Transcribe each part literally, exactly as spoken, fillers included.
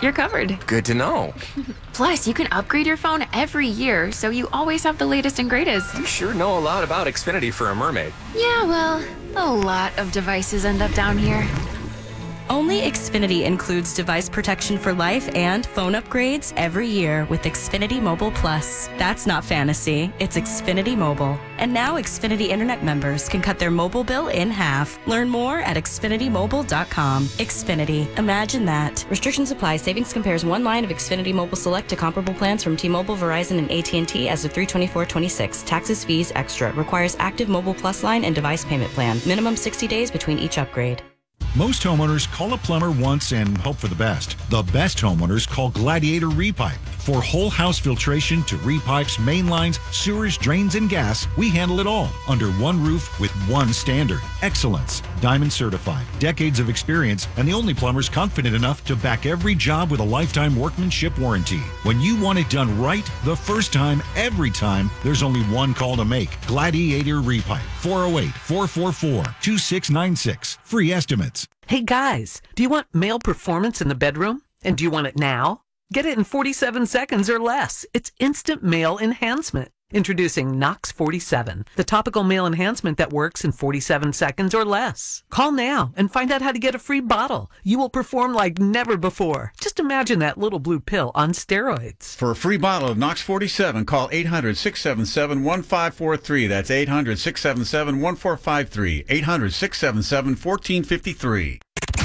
you're covered. Good to know. Plus, you can upgrade your phone every year, so you always have the latest and greatest. You sure know a lot about Xfinity for a mermaid. Yeah, well, a lot of devices end up down here. Only Xfinity includes device protection for life and phone upgrades every year with Xfinity Mobile Plus. That's not fantasy, it's Xfinity Mobile. And now Xfinity Internet members can cut their mobile bill in half. Learn more at xfinity mobile dot com. Xfinity, imagine that. Restrictions apply. Savings compares one line of Xfinity Mobile Select to comparable plans from T-Mobile, Verizon, and A T and T as of three twenty-four twenty-six. Taxes, fees, extra. Requires active Mobile Plus line and device payment plan. Minimum sixty days between each upgrade. Most homeowners call a plumber once and hope for the best. The best homeowners call Gladiator Repipe. For whole house filtration to repipes, main lines, sewers, drains, and gas, we handle it all under one roof with one standard. Excellence. Diamond certified. Decades of experience, and the only plumbers confident enough to back every job with a lifetime workmanship warranty. When you want it done right, the first time, every time, there's only one call to make. Gladiator Repipe. four oh eight, four four four, two six nine six. Free estimates. Hey guys, do you want male performance in the bedroom? And do you want it now? Get it in forty-seven seconds or less. It's instant male enhancement. Introducing Nox forty-seven, the topical male enhancement that works in forty-seven seconds or less. Call now and find out how to get a free bottle. You will perform like never before. Just imagine that little blue pill on steroids. For a free bottle of Nox forty-seven, call eight hundred, six seven seven, one five four three. That's eight hundred, six seven seven, one four five three. eight hundred, six seven seven, one four five three.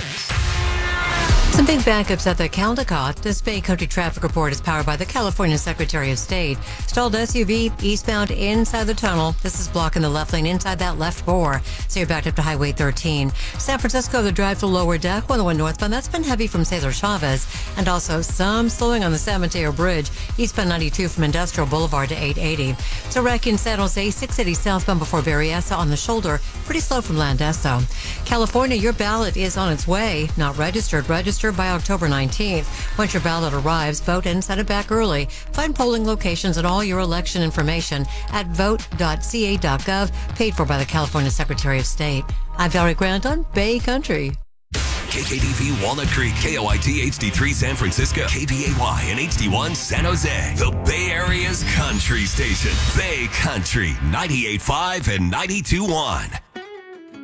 Some big backups at the Caldecott. This Bay Country traffic report is powered by the California Secretary of State. Stalled S U V eastbound inside the tunnel. This is blocking the left lane inside that left bore. So you're backed up to Highway thirteen. San Francisco, the drive to Lower Deck, one oh one northbound. That's been heavy from Cesar Chavez. And also some slowing on the San Mateo Bridge, eastbound ninety-two from Industrial Boulevard to eight eighty. So wreck in San Jose, six eighty southbound before Berryessa on the shoulder. Pretty slow from Landeso. California, your ballot is on its way. Not registered. Register by October nineteenth. Once your ballot arrives, vote and send it back early. Find polling locations and all your election information at vote dot c a dot gov, paid for by the California Secretary of State. I'm Valerie Grant on Bay Country. K K D V Walnut Creek, K O I T H D three San Francisco, K B A Y and H D one San Jose. The Bay Area's country station. Bay Country, ninety-eight point five and ninety-two point one.